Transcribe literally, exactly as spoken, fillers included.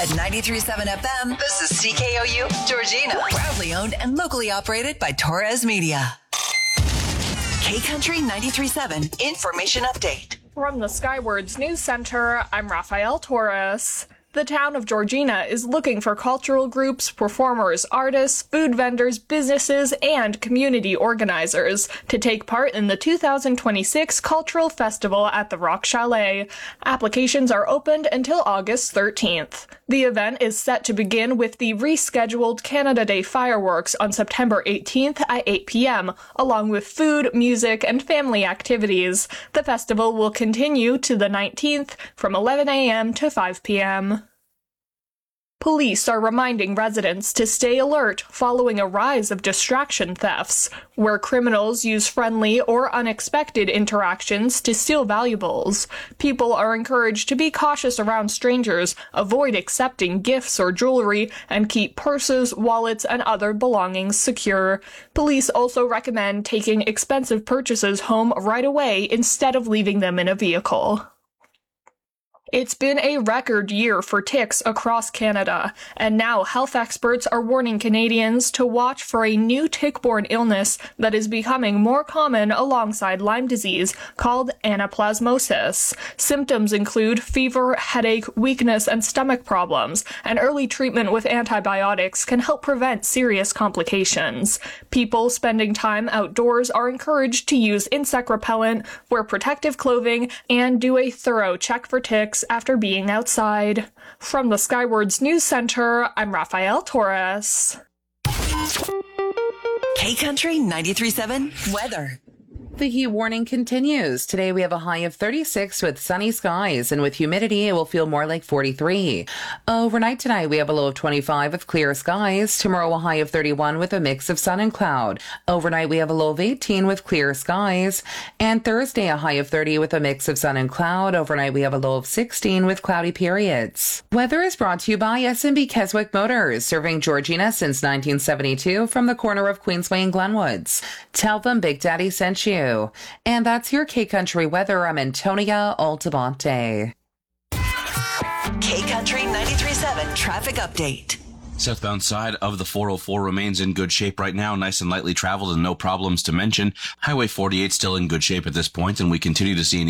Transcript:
At ninety-three point seven F M, this is C K O U, Georgina. Proudly owned and locally operated by Torres Media. K-Country ninety-three point seven Information Update. From the Skywards News Center, I'm Rafael Torres. The town of Georgina is looking for cultural groups, performers, artists, food vendors, businesses, and community organizers to take part in the two thousand twenty-six Cultural Festival at the Rock Chalet. Applications are opened until August thirteenth. The event is set to begin with the rescheduled Canada Day fireworks on September eighteenth at eight p.m., along with food, music, and family activities. The festival will continue to the nineteenth from eleven a.m. to five p.m. Police are reminding residents to stay alert following a rise of distraction thefts, where criminals use friendly or unexpected interactions to steal valuables. People are encouraged to be cautious around strangers, avoid accepting gifts or jewelry, and keep purses, wallets, and other belongings secure. Police also recommend taking expensive purchases home right away instead of leaving them in a vehicle. It's been a record year for ticks across Canada, and now health experts are warning Canadians to watch for a new tick-borne illness that is becoming more common alongside Lyme disease, called anaplasmosis. Symptoms include fever, headache, weakness, and stomach problems, and early treatment with antibiotics can help prevent serious complications. People spending time outdoors are encouraged to use insect repellent, wear protective clothing, and do a thorough check for ticks after being outside. From the Skywards News Center, I'm Rafael Torres. K-Country ninety-three point seven Weather. The heat warning continues. Today we have a high of thirty-six with sunny skies, and with humidity it will feel more like forty-three. Overnight tonight we have a low of twenty-five with clear skies. Tomorrow a high of thirty-one with a mix of sun and cloud. Overnight we have a low of eighteen with clear skies. And Thursday a high of thirty with a mix of sun and cloud. Overnight we have a low of sixteen with cloudy periods. Weather is brought to you by S and B Keswick Motors, serving Georgina since nineteen seventy-two from the corner of Queensway and Glenwoods. Tell them Big Daddy sent you. And that's your K-Country weather. I'm Antonia Altamonte. K-Country ninety-three point seven Traffic Update. Southbound side of the four oh four remains in good shape right now, nice and lightly traveled and no problems to mention. Highway forty-eight still in good shape at this point, and we continue to see an